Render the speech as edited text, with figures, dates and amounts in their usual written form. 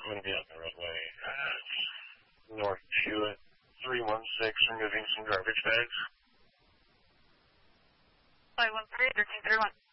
I'm going to be on the roadway north to 316, removing some garbage bags. 513, 1331.